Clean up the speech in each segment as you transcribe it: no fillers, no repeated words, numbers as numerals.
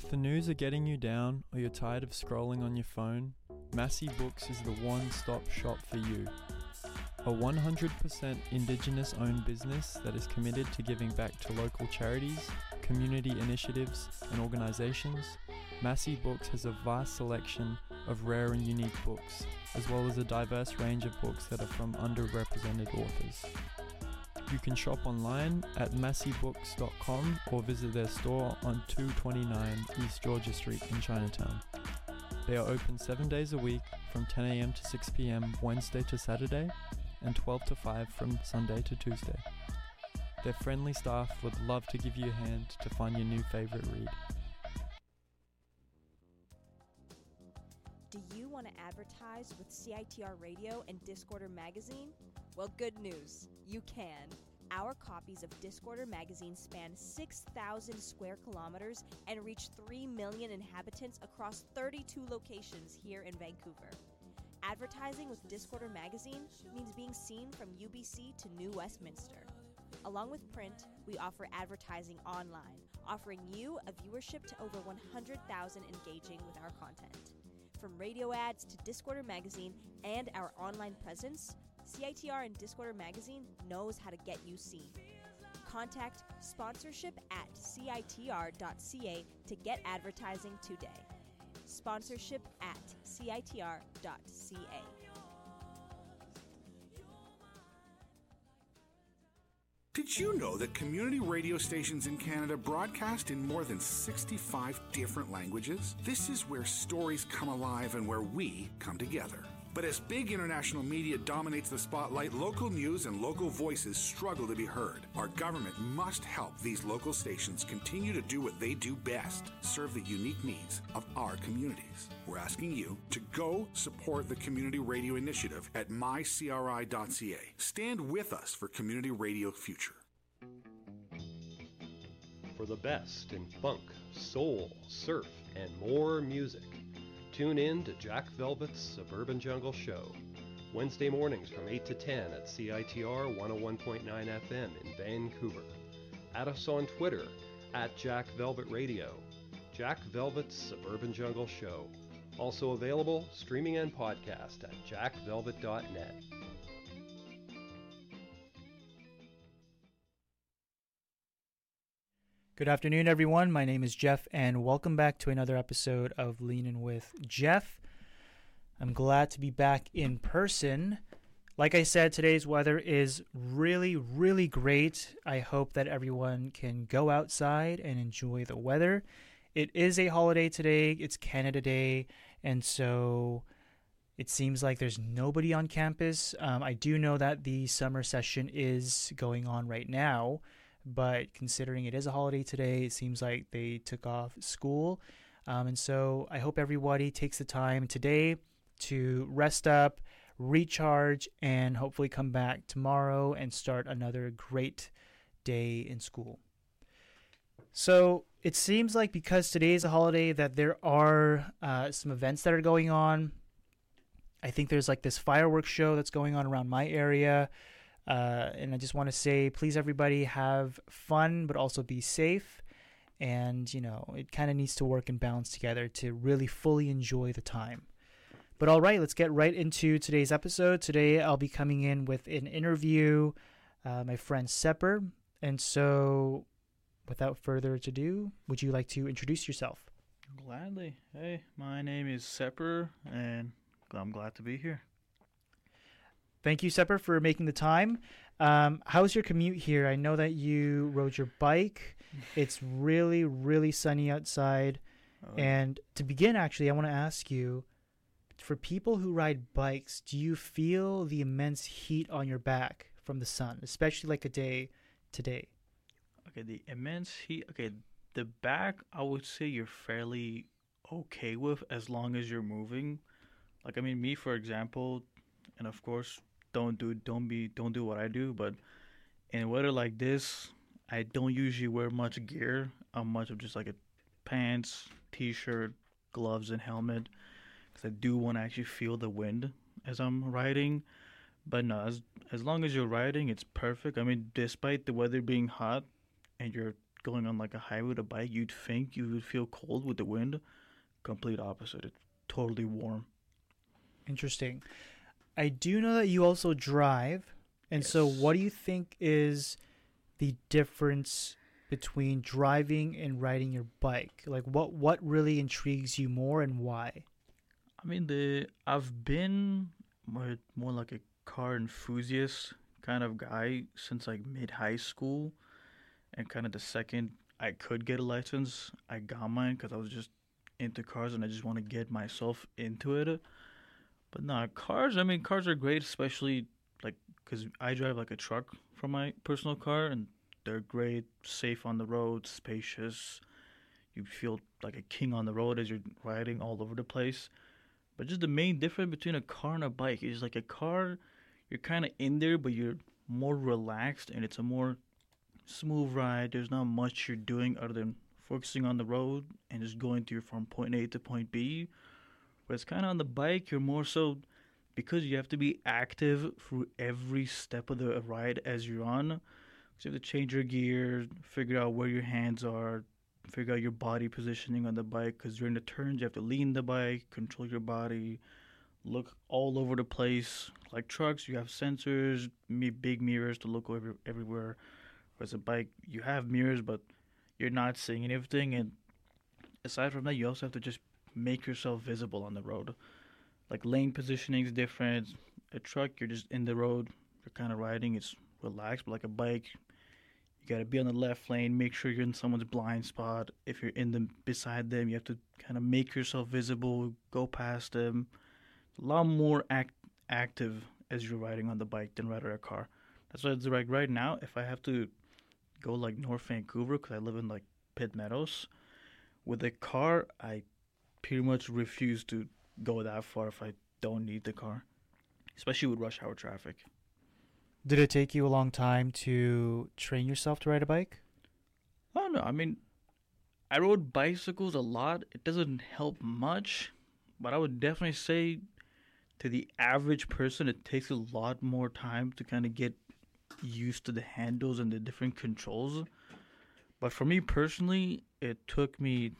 If the news are getting you down or you're tired of scrolling on your phone, Massey Books is the one-stop shop for you. A 100% Indigenous-owned business that is committed to giving back to local charities, community initiatives, and organizations, Massey Books has a vast selection of rare and unique books, as well as a diverse range of books that are from underrepresented authors. You can shop online at masseybooks.com or visit their store on 229 East Georgia Street in Chinatown. They are open 7 days a week from 10 a.m. to 6 p.m. Wednesday to Saturday and 12 to 5 from Sunday to Tuesday. Their friendly staff would love to give you a hand to find your new favorite read. Do you want to advertise with CITR Radio and Discorder Magazine? Well, good news. You can. Our copies of Discorder Magazine span 6,000 square kilometers and reach 3 million inhabitants across 32 locations here in Vancouver. Advertising with Discorder Magazine means being seen from UBC to New Westminster. Along with print, we offer advertising online, offering you a viewership to over 100,000 engaging with our content. From radio ads to Discorder Magazine and our online presence, CITR and Discorder Magazine knows how to get you seen. Contact sponsorship at citr.ca to get advertising today. Sponsorship at citr.ca. Did you know that community radio stations in Canada broadcast in more than 65 different languages? This is where stories come alive and where we come together. But as big international media dominates the spotlight, local news and local voices struggle to be heard. Our government must help these local stations continue to do what they do best, serve the unique needs of our communities. We're asking you to go support the Community Radio Initiative at mycri.ca. Stand with us for Community Radio Future. For the best in funk, soul, surf, and more music, tune in to Jack Velvet's Suburban Jungle Show, Wednesday mornings from 8 to 10 at CITR 101.9 FM in Vancouver. Add us on Twitter at Jack Velvet Radio. Jack Velvet's Suburban Jungle Show. Also available streaming and podcast at jackvelvet.net. Good afternoon, everyone. My name is Jeff, and welcome back to another episode of Leanin' with Jeff. I'm glad to be back in person. Like I said, today's weather is really, really great. I hope that everyone can go outside and enjoy the weather. It is a holiday today. It's Canada Day, and so it seems like there's nobody on campus. I do know that the summer session is going on right now, but considering it is a holiday today, it seems like they took off school. And so I hope everybody takes the time today to rest up, recharge, and hopefully come back tomorrow and start another great day in school. So it seems like because today is a holiday that there are some events that are going on. I think there's like this fireworks show that's going on around my area. And I just want to say, please, everybody, have fun, but also be safe. And, you know, it kind of needs to work and balance together to really fully enjoy the time. But all right, let's get right into today's episode. Today, I'll be coming in with an interview, my friend Sepper. And so, without further ado, would you like to introduce yourself? Gladly. Hey, my name is Sepper, and I'm glad to be here. Thank you, Sepper, for making the time. How's your commute here? I know that you rode your bike. It's really, really sunny outside. And to begin, actually, I want to ask you, for people who ride bikes, do you feel the immense heat on your back from the sun, especially like a day today? Okay, the immense heat. Okay, the back, I would say you're fairly okay with as long as you're moving. Like, I mean, me, for example, and of course, don't do what I do, but in weather like this, I don't usually wear much gear. I'm much of just like a pants, t-shirt, gloves, and helmet, because I do want to actually feel the wind as I'm riding. But no, as long as you're riding, it's perfect. I mean, despite the weather being hot and you're going on like a highway with a bike, you'd think you would feel cold with the wind. Complete opposite. It's totally warm. Interesting. I do know that you also drive. And so Yes. what do you think is the difference between driving and riding your bike? Like what really intrigues you more and why? I mean, I've been more like a car enthusiast kind of guy since like mid high school, and kind of the second I could get a license, I got mine because I was just into cars and I just want to get myself into it. But no, cars. I mean, cars are great, especially like because I drive like a truck for my personal car, and they're great, safe on the road, spacious. You feel like a king on the road as you're riding all over the place. But just the main difference between a car and a bike is like a car, you're kind of in there, but you're more relaxed and it's a more smooth ride. There's not much you're doing other than focusing on the road and just going to from point A to point B. Whereas kind of on the bike, you're more so because you have to be active through every step of the ride as you're on. So you have to change your gear, figure out where your hands are, figure out your body positioning on the bike. Because during the turns, you have to lean the bike, control your body, look all over the place. Like trucks, you have sensors, big mirrors to look everywhere. Whereas a bike, you have mirrors, but you're not seeing anything. And aside from that, you also have to just make yourself visible on the road. Like lane positioning is different. A truck, you're just in the road, you're kind of riding, it's relaxed. But like a bike, you gotta be on the left lane, make sure you're in someone's blind spot. If you're in them beside them, you have to kind of make yourself visible, go past them. A lot more active as you're riding on the bike than riding a car. That's why it's like right now, if I have to go like North Vancouver, because I live in like Pitt Meadows, with a car, I pretty much refuse to go that far if I don't need the car, especially with rush hour traffic. Did it take you a long time to train yourself to ride a bike? Oh no, I mean, I rode bicycles a lot. It doesn't help much, but I would definitely say to the average person, it takes a lot more time to kind of get used to the handles and the different controls. But for me personally, it took me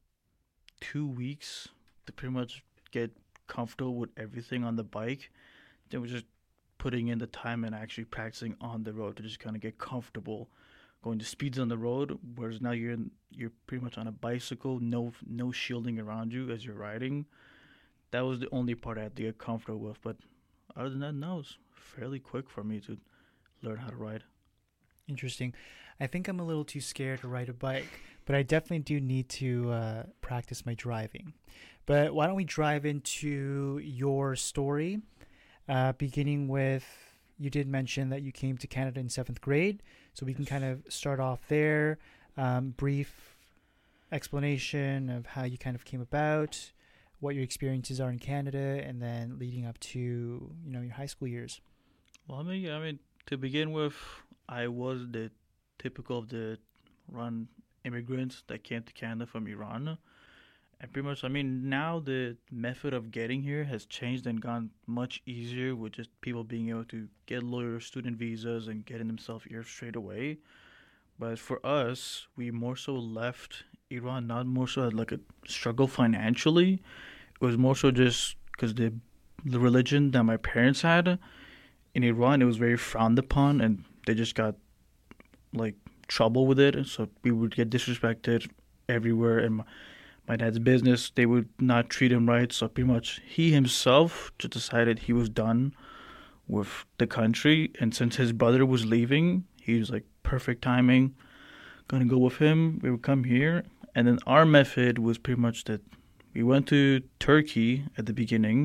2 weeks to pretty much get comfortable with everything on the bike. Then we're just putting in the time and actually practicing on the road to just kind of get comfortable going to speeds on the road. Whereas now you're pretty much on a bicycle, no shielding around you as you're riding. That was the only part I had to get comfortable with. But other than that, no, it's fairly quick for me to learn how to ride. Interesting. I think I'm a little too scared to ride a bike, but I definitely do need to practice my driving. But why don't we drive into your story, beginning with, you did mention that you came to Canada in 7th grade, so we can kind of start off there. Brief explanation of how you kind of came about, what your experiences are in Canada, and then leading up to, your high school years. Well, I mean, to begin with, I was the typical of the Iran immigrants that came to Canada from Iran. And pretty much, I mean, now the method of getting here has changed and gone much easier with just people being able to get lawyer student visas and getting themselves here straight away. But for us, we more so left Iran, not more so like a struggle financially. It was more so just because the religion that my parents had in Iran, it was very frowned upon, and they just got like trouble with it. So we would get disrespected everywhere, and my dad's business, they would not treat him right. So pretty much he himself just decided he was done with the country. And since his brother was leaving, he was like, perfect timing, gonna go with him. We would come here. And then our method was pretty much that we went to Turkey at the beginning,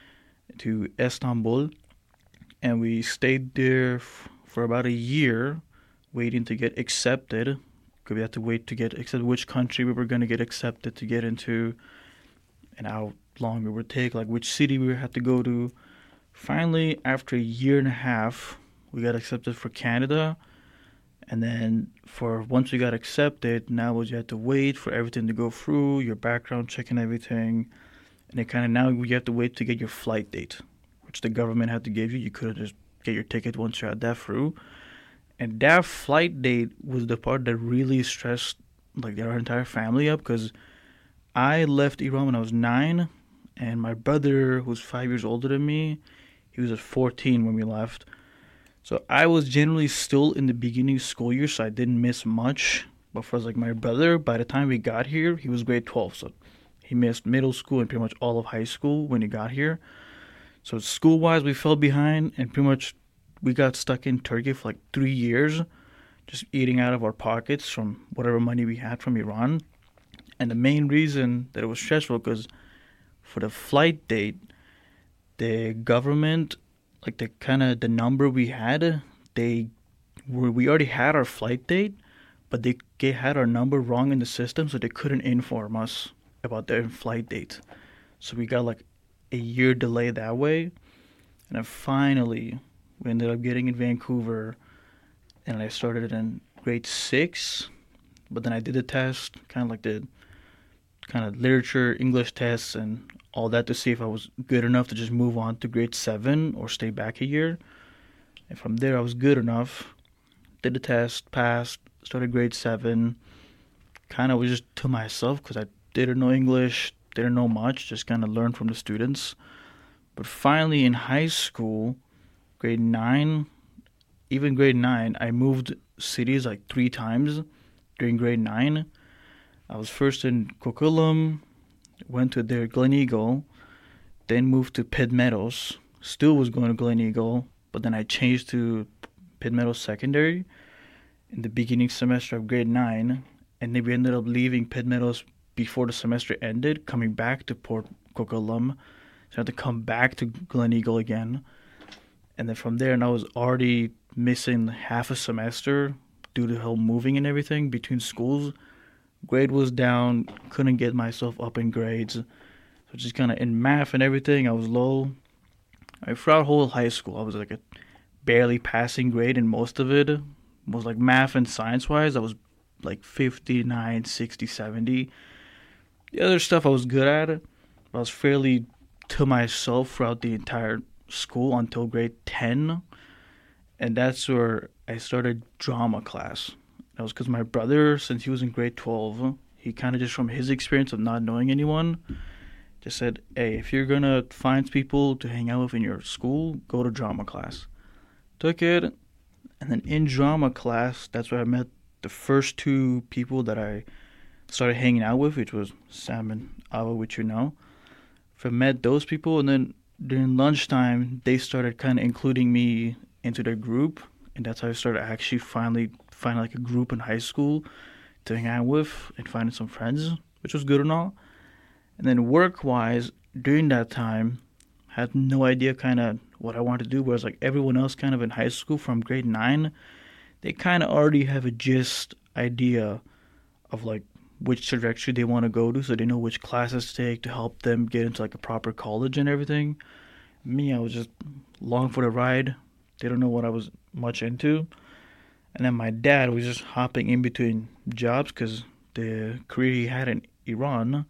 to Istanbul, and we stayed there for about a year waiting to get accepted. We had to wait to get accepted which country we were going to get accepted to get into and how long it would take, like which city we would have to go to. Finally, after a year and a half, we got accepted for Canada. And then once we got accepted, now was you had to wait for everything to go through, your background check and everything. And now you have to wait to get your flight date, which the government had to give you. You couldn't just get your ticket once you had that through. And that flight date was the part that really stressed like our entire family up because I left Iran when I was 9, and my brother, who's 5 years older than me, he was at 14 when we left. So I was generally still in the beginning of school year, so I didn't miss much. But for like my brother, by the time we got here, he was grade 12, so he missed middle school and pretty much all of high school when he got here. So school-wise, we fell behind, and pretty much we got stuck in Turkey for like 3 years, just eating out of our pockets from whatever money we had from Iran. And the main reason that it was stressful because for the flight date, the government, like the number we had, we already had our flight date, but they had our number wrong in the system, so they couldn't inform us about their flight date. So we got like a year delay that way. And then finally, we ended up getting in Vancouver, and I started in grade 6. But then I did the test, kind of like the kind of literature, English tests, and all that to see if I was good enough to just move on to grade 7 or stay back a year. And from there, I was good enough. Did the test, passed, started grade 7. Kind of was just to myself because I didn't know English, didn't know much, just kind of learned from the students. But finally in high school, grade 9, even grade 9, I moved cities like 3 times during grade 9. I was first in Coquitlam, went to their Glen Eagle, then moved to Pitt Meadows, still was going to Glen Eagle, but then I changed to Pitt Meadows Secondary in the beginning semester of grade 9, and then we ended up leaving Pitt Meadows before the semester ended, coming back to Port Coquitlam, so I had to come back to Glen Eagle again. And then from there, and I was already missing half a semester due to the whole moving and everything between schools. Grade was down, couldn't get myself up in grades. So just kind of in math and everything, I was low. Throughout whole high school, I was like a barely passing grade in most of it. Was like math and science-wise, I was like 59, 60, 70. The other stuff I was good at, I was fairly to myself throughout the entire school until grade 10. And that's where I started drama class. That was because my brother, since he was in grade 12, he kind of just from his experience of not knowing anyone, just said, hey, if you're going to find people to hang out with in your school, go to drama class. Took it, and then in drama class, that's where I met the first 2 people that I started hanging out with, which was Sam and Ava, which you know. I met those people, and then during lunchtime, they started kind of including me into their group, and that's how I started actually finally finding like a group in high school to hang out with and finding some friends, which was good and all. And then work-wise, during that time, had no idea kind of what I wanted to do, whereas like everyone else kind of in high school from grade 9, they kind of already have a gist idea of like which trajectory they want to go to, so they know which classes to take to help them get into like a proper college and everything. Me, I was just along for the ride. They don't know what I was much into. And then my dad was just hopping in between jobs because the career he had in Iran